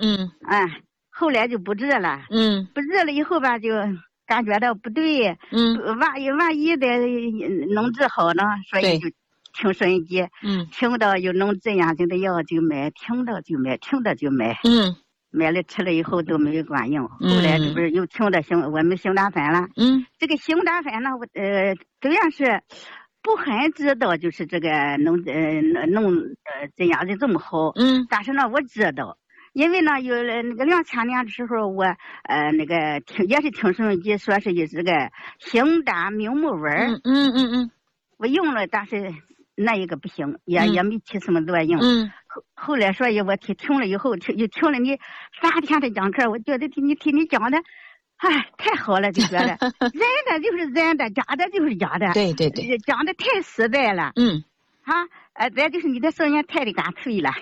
后来就不治了。不治了以后吧，就感觉到不对。万一的能治好呢，所以就听收音机。听到有能治眼睛的药就买，听到就买，听到就买。买了吃了以后都没有管用。后来这不是又听到我们邢达芬了。这个邢达芬呢，虽然是不很知道，就是这个弄这样的这么好。但是呢，我知道，因为呢，有那个2000年的时候，我也是听收音机说是有这个邢达明目丸。我用了，但是那一个不行，也没起什么作用。后来所以我听了以后，又听了你3天的讲课，我觉得听你讲的，太好了，就觉得人的就是人的，假的就是假的。对，讲的太实在了。再就是你的声音太的干脆了。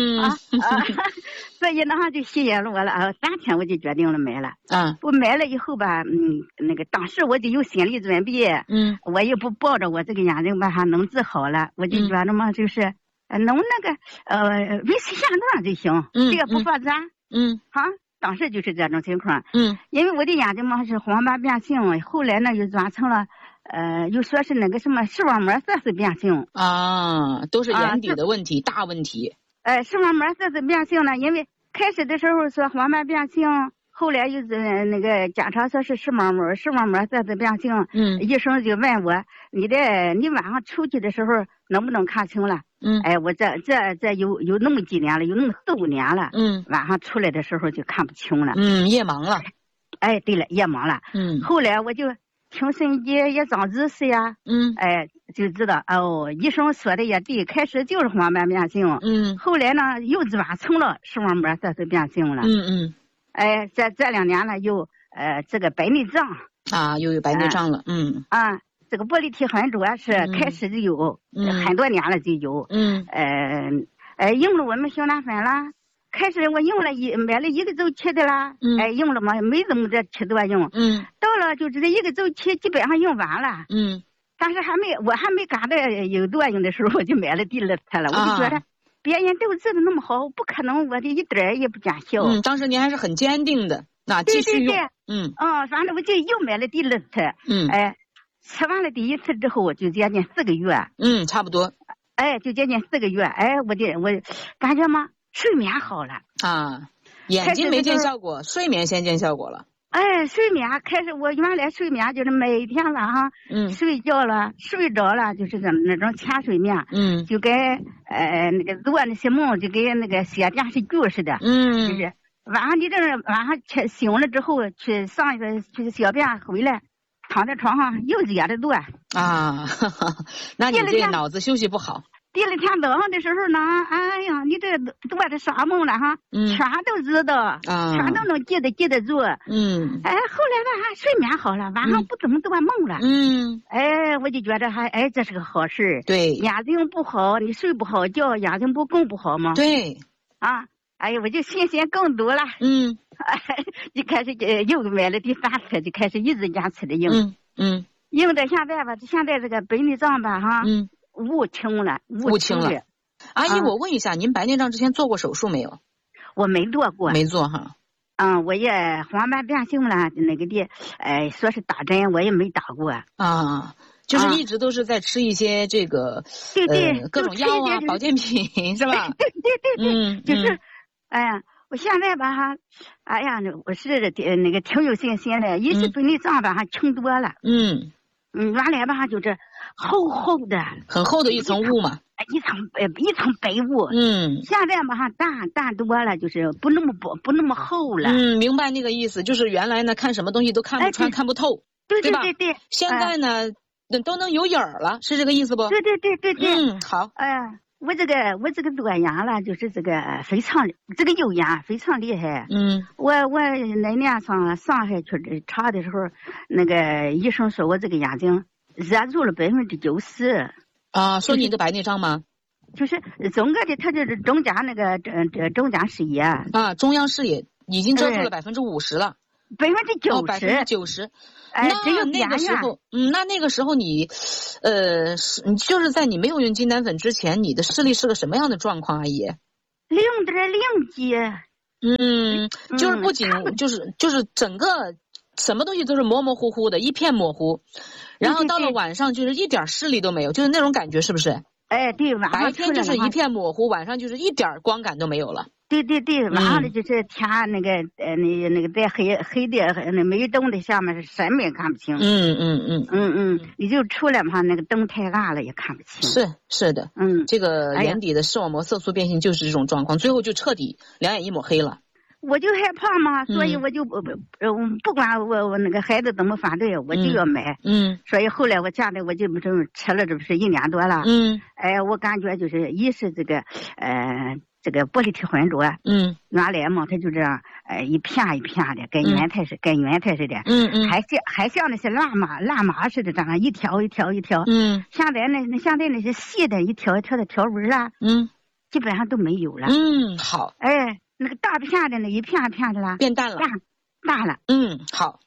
所以呢就吸引了我了。3天我就决定了买了。我买了以后吧，当时我就有心理准备。我也不抱着我这个眼睛吧能治好了，我就觉得嘛，就是能维持现状就行，这个不发展。当时就是这种情况。因为我的眼睛嘛是黄斑变性，后来呢又转成了又说是那个什么视网膜色素变性。 都是眼底的问题，大问题。 视网膜色素变性呢，因为开始的时候说黄斑变性，后来又是那个检查说是视网膜色素变性。医生就问我，你晚上出去的时候能不能看清了？我这有那么几年了，有那么4、5年了。晚上出来的时候就看不清了。 夜盲了。 对了，夜盲了。后来我就听收音机也长知识呀。就知道医生说的也对，开始就是黄斑变性。后来呢又转成了视网膜色素变性了。这2年了又这个白内障。 又有白内障了。 这个玻璃体很主要是开始就有，很多年了就有。用了我们邢达芬了，开始我用了买了1个周期的啦。用了嘛没怎么的起作用。到了就这1个周期基本上用完了。但是我还没感到有作用的时候，我就买了第2次了。我就觉得别人都治的那么好，不可能我的一点也不见效。 当时您还是很坚定的，继续用。 反正我就又买了第2次。吃完了第1次之后，我就接近4个月。 差不多。 就接近4个月。我感觉嘛，睡眠好了。 眼睛没见效果，睡眠先见效果了。 睡眠开始我原来睡眠就是每天晚上睡觉了，睡着了就是那种浅睡眠。就跟那个做那些梦，就跟那个写电视剧似的。就是晚上醒了之后去上一个去小便回来，躺在床上又接着做。 那你这脑子休息不好。 第2天早上的时候呢，你这做的啥梦了全都知道。全都能记得住。后来吧睡眠好了，晚上不怎么做梦了。我就觉得这是个好事。 对， 眼睛不好你睡不好觉，眼睛更不好吗？ 对。 我就信心更多了。就开始又买了第3次，就开始一直坚持的用。用到现在吧，现在这个白内障吧误清了。 阿姨，我问一下，您白内障之前做过手术没有？ 我没做过。 没做哈。 我也黄斑变性了，那个的说是打针，我也没打过。 就是一直都是在吃一些这个各种药保健品是吧？ 对，就是我现在吧我是那个挺有信心的，一是白内障吧轻多了。原来吧就是厚厚的很厚的一层雾嘛， 一层白雾。现在吧淡多了，就是不那么厚了。 明白那个意思，就是原来呢看什么东西都看不穿看不透，对吧？对。现在呢都能有影儿了，是这个意思不？ 对。 好。 我这个多眼了，就是这个非常这个右眼非常厉害。我那年上海去查的时候，那个医生说我这个眼睛热住了90%。 说你的白内障吗？ 就是整个的，他就是中间那个中间视野中央视野已经遮住了50%了。 90%。 那个时候，那个时候你，你就是在你没有用金丹粉之前，你的视力是个什么样的状况，阿姨？ 0.0几。 就是不仅就是整个什么东西都是模模糊糊的，一片模糊，然后到了晚上就是一点视力都没有，就是那种感觉，是不是？ 哎，对，晚上白天就是一片模糊，晚上就是一点光感都没有了。 对，晚上的就是天那个在黑的那没灯的下面是什么也看不清。你就出来嘛，那个灯太暗了也看不清。 是的，这个眼底的视网膜色素变性就是这种状况，最后就彻底两眼一抹黑了。 我就害怕嘛，所以我就不管我那个孩子怎么反对，我就要买。所以后来我家里我就吃了，这不是1年多了。我感觉就是一是这个这个玻璃体混浊。原来嘛，它就这样一片一片的，跟圆菜似的。还像那些烂麻似的，这样一条一条。现在那些细的一条一条的条纹啊，基本上都没有了。 好。 那个大片的那一片片的了， 变淡了， 大了。 好。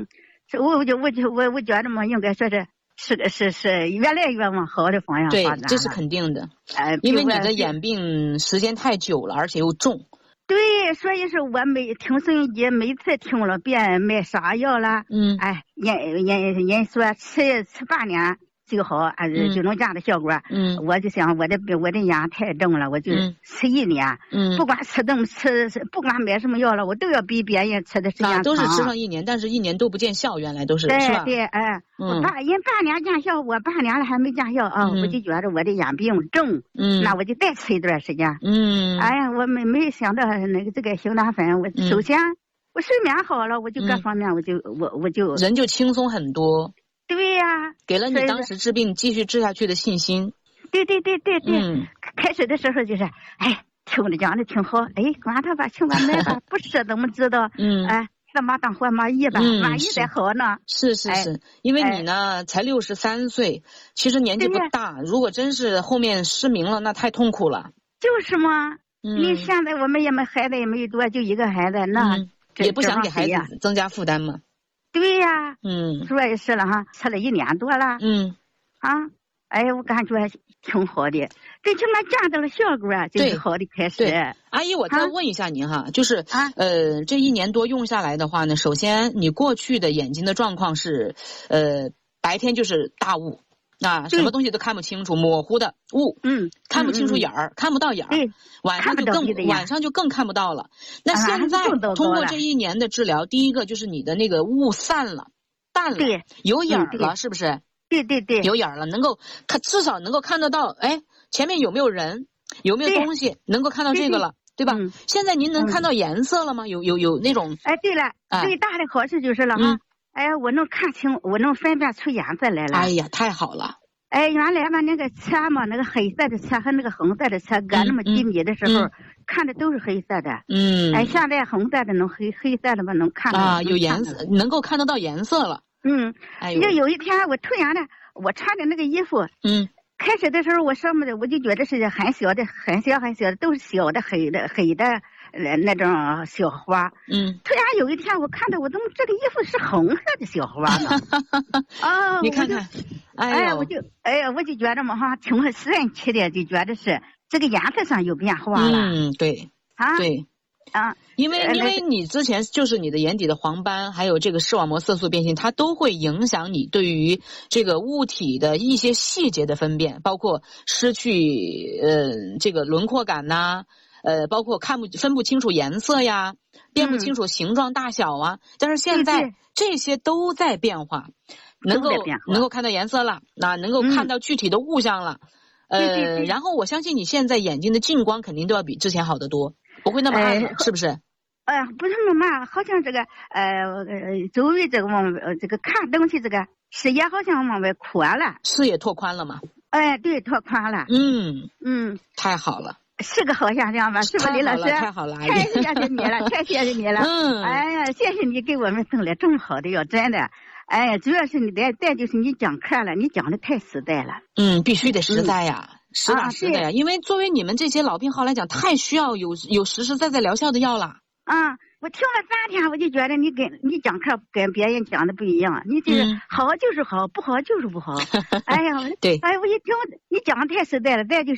我觉得嘛，应该说是越来越往好的方向发展了。 对，这是肯定的。因为你的眼病时间太久了，而且又重。 对，所以说我听收音机，每次听了别人卖啥药了，人说吃半年就好，就能这样的效果。我就想我的眼太重了，我就吃1年。不管不管买什么药了，我都要比别人吃的时间长。 都是吃上1年，但是1年都不见效，原来都是，是吧？ 对，人半年见效，我半年了还没见效啊！我就觉得我的眼病重，那我就再吃一段时间。我没想到那个这个熊胆粉，我首先我睡眠好了，我就各方面我就人就轻松很多。 对呀， 给了你当时治病继续治下去的信心。 对。开始的时候就是听着讲的挺好，管他吧，请我买吧，不吃怎么知道？死马当活马医吧，万一再好呢？ 是，因为你呢才63岁，其实年纪不大，如果真是后面失明了，那太痛苦了。 就是嘛，你现在我们也没孩子也没多，就一个孩子，那也不想给孩子增加负担嘛。 对呀，所以是了哈，吃了1年多了。我感觉挺好的，最起码见到了效果，就是好的开始。 对，阿姨，我再问一下您哈，就是这1年多用下来的话呢，首先你过去的眼睛的状况是白天就是大雾，什么东西都看不清楚，模糊的雾，看不清楚眼儿，看不到眼儿，晚上就更看不到了。那现在通过这1年的治疗，第一个就是你的那个雾散了，淡了，有眼儿了，是不是？ 对， 有眼儿了，能够至少能够看得到，前面有没有人，有没有东西，能够看到这个了，对吧？现在您能看到颜色了吗？有那种？ 对了，最大的好处就是了哈，我能看清，我能分辨出颜色来了。 哎呀，太好了。 原来嘛，那个车嘛，那个黑色的车和那个红色的车隔那么几米的时候，看的都是黑色的。现在红色的能黑色的嘛能看到有颜色，能够看得到颜色了。 有一天我突然的，我穿的那个衣服，开始的时候我上面的我就觉得是很小的，都是小的黑的那种小花。突然有一天我看到我怎么这个衣服是红色的小花呢？ 你看看， 我就觉得嘛哈，挺神奇的，就觉得是这个颜色上有变化了。 对。 对。 因为你之前就是你的眼底的黄斑，还有这个视网膜色素变性，它都会影响你对于这个物体的一些细节的分辨，包括失去这个轮廓感呐，包括分不清楚颜色呀，辨不清楚形状大小啊。但是现在这些都在变化，能够看到颜色了，能够看到具体的物象了。然后我相信你现在眼睛的近光肯定都要比之前好得多。不会那么暗了，是不是？ 不是那么慢，好像这个周围这个这个看东西这个视野好像往外宽了， 视野拓宽了嘛？ 对，拓宽了。 太好了， 是个好现象吧？是吧，李老师？ 太好了， 太谢谢你了，太谢谢你了。谢谢你给我们送了这么好的药，真的。主要是你再就是你讲课了，你讲的太实在了。 必须得实在呀。实打实的呀，因为作为你们这些老病号来讲，太需要有实实在在疗效的药了。 我听了3天，我就觉得你讲课跟别人讲的不一样，你这个好就是好，不好就是不好。对。我一听你讲的太实在了，再就是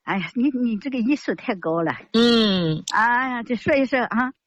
哎呀，你这个医术太高了。 嗯。 哎呀，这说一说啊。